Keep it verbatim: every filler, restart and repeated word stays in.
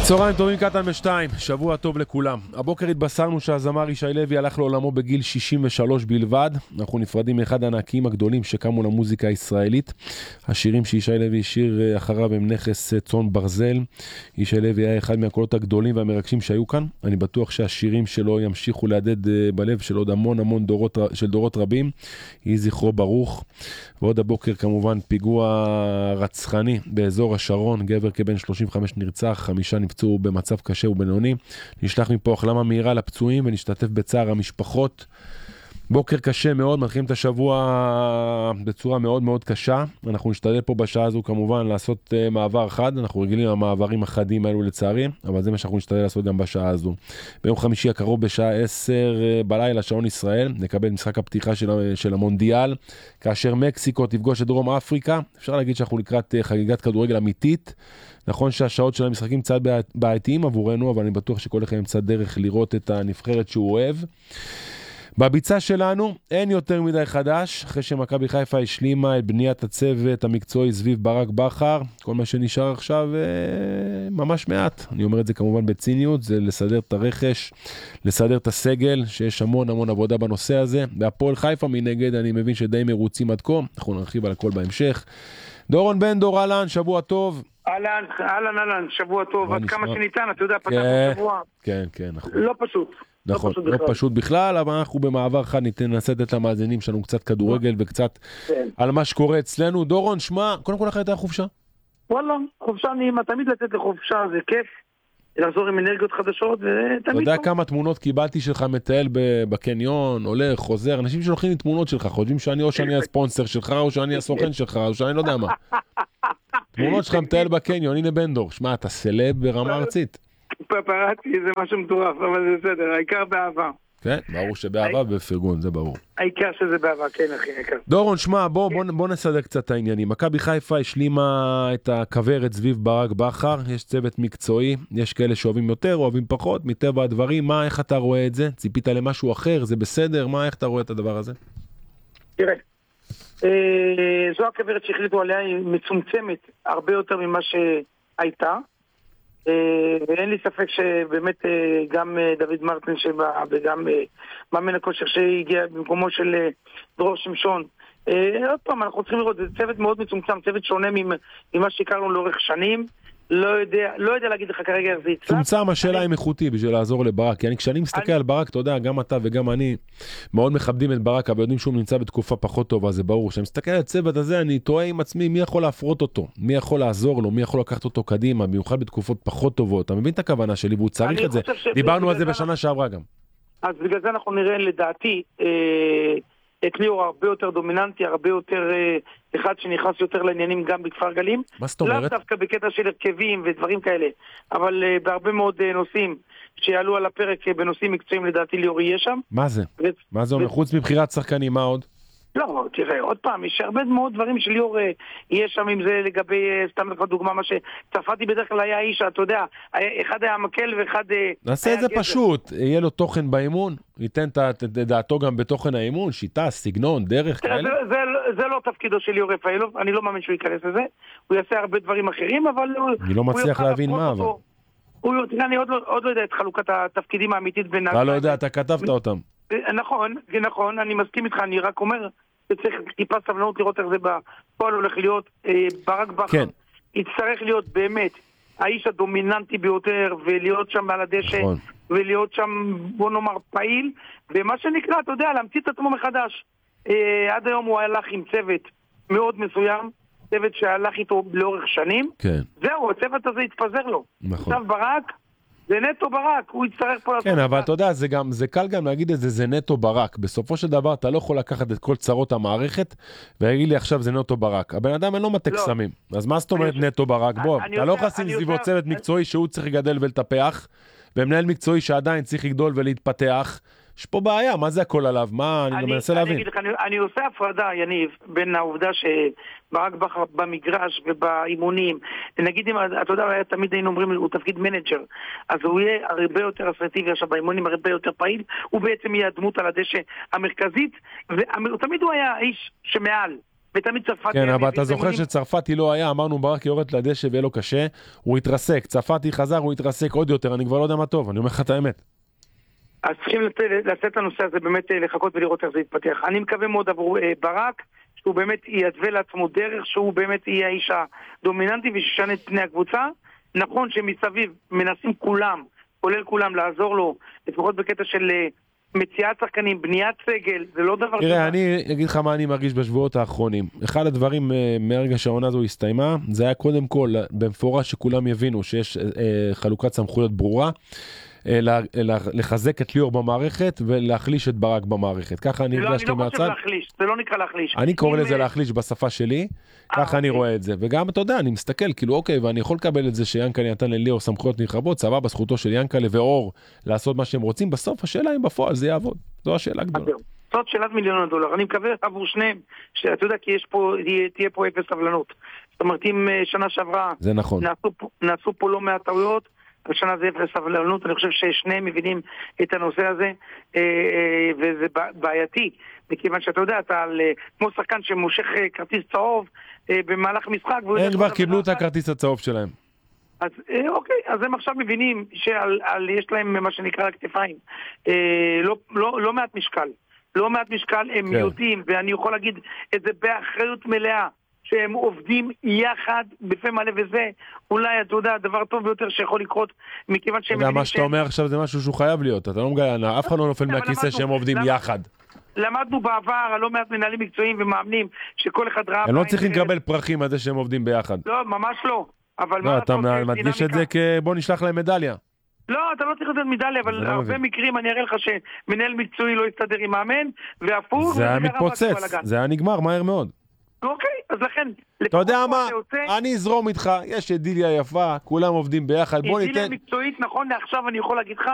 צהריים טובים, קטן בשתיים, שבוע טוב לכולם. הבוקר התבשרנו שהזמר ישי לוי הלך לעולמו בגיל שישים ושלוש בלבד. אנחנו נפרדים מאחד הענקים הגדולים שקמו למוזיקה הישראלית. השירים שישי לוי השאיר אחריו הם נכס צאן ברזל. ישי לוי היה אחד מהקולות הגדולים והמרגשים שהיו כאן. אני בטוח שהשירים שלו ימשיכו להדהד בלב של עוד המון המון דורות, של דורות רבים. יהי זכרו ברוך. ועוד הבוקר כמובן פיגוע רצחני באזור השרון, גבר כבן שלושים וחמש נרצח, חמישה נפצעו במצב קשה ובינוני. נשלח מפה החלמה מהירה לפצועים ונשתתף בצער המשפחות. בוקר קשה מאוד, מתחילים את השבוע בצורה מאוד מאוד קשה. אנחנו נשתדל פה בשעה הזו כמובן לעשות uh, מעבר חד, אנחנו רגילים למעברים החדים האלו לצערי, אבל זה מה שאנחנו נשתדל לעשות גם בשעה הזו. ביום חמישי הקרוב בשעה עשר uh, בלילה שעון ישראל, נקבל משחק הפתיחה של, של המונדיאל, כאשר מקסיקו תפגוש את דרום אפריקה. אפשר להגיד שאנחנו לקראת uh, חגיגת כדורגל אמיתית. נכון שהשעות של המשחקים קצת בעייתיים עבורנו, אבל אני בטוח שכל אחד ימצא דרך לראות את הנבחרת שהוא אוהב. בביצה שלנו אין יותר מדי חדש, אחרי שמכבי חיפה השלימה את בניית הצוות המקצועי סביב ברק בכר. כל מה שנשאר עכשיו אה, ממש מעט, אני אומר את זה כמובן בציניות, זה לסדר את הרכש, לסדר את הסגל, שיש המון המון עבודה בנושא הזה. בהפועל חיפה מנגד אני מבין שדי מרוצים עד כה, אנחנו נרחיב על הכל בהמשך. דורון בן דור, אלן, שבוע טוב. אלן, אלן, אלן, שבוע טוב, עד כמה שניתן, אתה יודע, פתח שבוע. כן, כן, נכון. לא פשוט. נכון, לא פשוט, לא פשוט בכלל, אבל אנחנו במעבר חד ניתן לנסות את המאזינים שלנו קצת כדורגל וקצת כן. על מה שקורה אצלנו. דורון, שמע, קודם כל לך הייתה חופשה? וואלה, חופשה נעימה, תמיד לצאת לחופשה, זה כיף, לחזור עם אנרגיות חדשות, ותמיד... אתה יודע כמה תמונות קיבלתי שלך מטייל בקניון, הולך, חוזר, אנשים שלוחים לי תמונות שלך, חושבים שאני או שאני הספונסר שלך, או שאני הסוכן שלך, או שאני לא יודע מה. תמונות שלך מטייל בקניון, הנה בן דור, שמע, אתה סלב ברמה ארצית. פפרצי זה משהו מטורף, אבל זה בסדר, העיקר באהבה. כן, ברור שבאהבה ובפרגון, זה ברור. העיקר שזה באהבה, כן אחי, העיקר. דורון, שמע, בוא, בוא, בוא נסדר קצת את העניינים. מכבי חיפה השלימה את הכברת סביב ברק בכר, יש צוות מקצועי, יש כאלה שאוהבים יותר, אוהבים פחות, מטבע הדברים. מה, איך אתה רואה את זה? ציפית למשהו אחר, זה בסדר? מה, איך אתה רואה את הדבר הזה? תראה, זו הכברת שהחליטו עליה, היא מצומצמת הרבה יותר ממה שהייתה. ואין לי ספק שבאמת גם דוד מרטין שבא וגם מאמן הכושר שהגיע במקומו של דרור שמשון. עוד פעם, אנחנו צריכים לראות, זה צוות מאוד מצומצם, צוות שונה ממה שהכרנו לאורך שנים. לא יודע, לא יודע להגיד לך כרגע איך זה יצלח. צומצם, השאלה היא איכותי בשביל לעזור לברק, כי אני, כשאני מסתכל על ברק, אתה יודע, גם אתה וגם אני מאוד מכבדים את ברק, אבל יודעים שהוא נמצא בתקופה פחות טובה, זה ברור. כשאני מסתכל על הצוות הזה, אני תוהה עם עצמי מי יכול להפרות אותו, מי יכול לעזור לו, מי יכול לקחת אותו קדימה, במיוחד בתקופות פחות טובות. אתה מבין את הכוונה שלי, והוא צריך את זה. דיברנו על זה בשנה שעברה גם. אז בגלל זה אנחנו נראה לדעתי את ליאור הרבה יותר דומיננטי, הרבה יותר אחד שנכנס יותר לעניינים גם בכפר גלים. מה זאת אומרת? לא דווקא בקטע של הרכבים ודברים כאלה, אבל בהרבה מאוד נושאים שיעלו על הפרק בנושאים מקצועיים לדעתי ליאור יהיה שם. מה זה? מה זה אומר? חוץ מבחירת שחקנים, מה עוד? לא, תראה, עוד פעם, יש הרבה מאוד דברים שליאור יהיה שם, אם זה לגבי, סתם לך דוגמה, מה שצרפתי בדרך כלל היה איש, אתה יודע, אחד היה מקל ואחד... נעשה את זה פשוט, יהיה לו תוכן באימון, ייתן את דעתו גם בתוכן האימון, שיטה, סגנון, דרך כאלה. זה לא תפקידו של ליאור רפאלוב, אני לא מאמין שהוא ייכנס לזה, הוא יעשה הרבה דברים אחרים, אבל... אני לא מצליח להבין מה, אבל... אני עוד לא יודע את חלוקת התפקידים האמיתית בין... אתה לא יודע, אתה כתבת אותם. נכון, זה נכון, אני מסכים איתך, אני רק אומר שצריך טיפה סבלנות לראות איך זה בפועל הולך להיות. ברק בכר יצטרך להיות באמת האיש הדומיננטי ביותר ולהיות שם על הדשא ולהיות שם, בוא נאמר, פעיל, ומה שנקרא, אתה יודע, להמציא את עצמו מחדש. עד היום הוא הלך עם צוות מאוד מסוים, צוות שהלך איתו לאורך שנים. זהו, הצוות הזה יתפזר לו. עכשיו ברק זה נטו ברק, הוא יצטרך פה... כן, אבל אתה יודע, זה גם, זה קל גם להגיד את זה, זה נטו ברק. בסופו של דבר, אתה לא יכול לקחת את כל צרות המערכת, ולהגיד לי עכשיו זה נטו ברק. הבן אדם אין לו מטה קסמים. אז מה זאת אומרת נטו ברק? בוא, אתה לא חסים סביבו צוות מקצועי שהוא צריך לגדל ולטפח, ומנהל מקצועי שעדיין צריך לגדול ולהתפתח. יש פה בעיה, מה זה הכל עליו? מה, אני מנסה להבין. אני אגיד לך, אני עושה הפרדה, יניב, בין העובדה שברק בכר במגרש ובאימונים, נגיד אם, אתה יודע, תמיד היינו אומרים, הוא תפקיד מנג'ר, אז הוא יהיה הרבה יותר אסרטיבי, עכשיו באימונים הרבה יותר פעיל, הוא בעצם יהיה הדמות על הדשא המרכזית, ותמיד הוא היה האיש שמעל, ותמיד צרפתי... כן, אבל אתה זוכר שצרפתי לא היה, אמרנו ברק יורד לדשא ויהיה לו קשה, הוא התרסק, צרפתי חזר, הוא התרסק עוד יותר, אני כבר לא יודע מה טוב, אני אומר לך את האמת. אז צריכים לעשות את הנושא הזה, באמת לחכות ולראות איך זה יתפתח. אני מקווה מאוד עבור ברק, שהוא באמת יתווה לעצמו דרך, שהוא באמת יהיה האיש הדומיננטי ושישנה את פני הקבוצה. נכון שמסביב מנסים כולם, כולל כולם, לעזור לו, לפחות בקטע של מציאת שחקנים, בניית סגל, זה לא דבר... תראה, אני אגיד לך מה אני מרגיש בשבועות האחרונים. אחד הדברים מהרגע שהעונה הזו הסתיימה, זה היה קודם כל, במפורש שכולם יבינו שיש חלוקת סמכויות ברורה, לחזק את ליאור במערכת ולהחליש את ברק במערכת. ככה אני הרגשתי מהצד. אני לא חושב להחליש, זה לא נקרא להחליש. אני קורא לזה להחליש בשפה שלי, ככה אני רואה את זה. וגם, אתה יודע, אני מסתכל, כאילו, אוקיי, ואני יכול לקבל את זה שיאנקל'ה נתן לליאור סמכויות נרחבות, סבבה, בזכותו של יאנקל'ה ואור לעשות מה שהם רוצים, בסוף השאלה אם בפועל זה יעבוד. זו השאלה גדולה. זאת שאלת מיליון הדולר. אני מקווה עבור שניהם, שאתה יודע, כי יש פה, תהיה פה אפס סבלנות. זאת אומרת, אם שנה שעברה, זה נכון. נעשו פה לא מעט טעויות, השנה זה אפס סבלנות, אני חושב ששניהם מבינים את הנושא הזה, וזה בעייתי, מכיוון שאתה יודע, אתה כמו שחקן שמושך כרטיס צהוב במהלך משחק. הם כבר קיבלו את הכרטיס הצהוב שלהם. אז אוקיי, אז הם עכשיו מבינים שיש להם מה שנקרא הכתפיים, לא מעט משקל, לא מעט משקל, הם מיעוטים, ואני יכול להגיד את זה באחריות מלאה, שהם עובדים יחד בפה מלא, וזה אולי, אתה יודע, הדבר טוב ביותר שיכול לקרות, מכיוון שהם... אתה יודע, מה שאתה אומר עכשיו זה משהו שהוא חייב להיות, אתה לא מגלה, אף אחד לא נופל מהכיסא שהם עובדים יחד. למדנו בעבר, לא מעט מנהלים מקצועיים ומאמנים, שכל אחד ראה... הם לא צריכים לקבל פרחים על זה שהם עובדים ביחד. לא, ממש לא. לא, אתה מדגיש את זה כבוא נשלח להם מדליה. לא, אתה לא צריך לתת מדליה, אבל הרבה מקרים אני אראה לך שמנהל מקצועי לא יסתדר עם מאמן, והפוך... זה היה מתפוצץ, זה היה נגמר מהר מאוד. אוקיי, אז לכן... אתה יודע מה? אני אזרום איתך, יש את דיליה יפה, כולם עובדים ביחד, בוא ניתן... דיליה מקצועית, נכון, לעכשיו אני יכול להגיד לך...